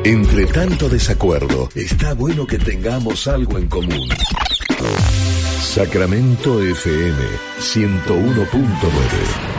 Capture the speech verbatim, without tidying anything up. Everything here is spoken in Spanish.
Entre tanto desacuerdo, está bueno que tengamos algo en común. Sacramento F M ciento uno punto nueve.